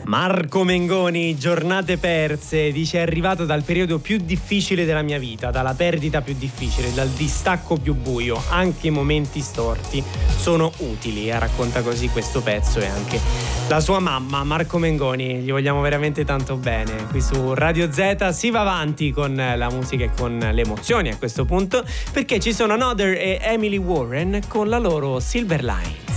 Marco Mengoni, giornate perse, dice è arrivato dal periodo più difficile della mia vita, dalla perdita più difficile, dal distacco più buio, anche i momenti storti sono utili, racconta così questo pezzo e anche la sua mamma, Marco Mengoni, gli vogliamo veramente tanto bene. Qui su Radio Z si va avanti con la musica e con le emozioni a questo punto, perché ci sono Another e Emily Warren con la loro Silver Line.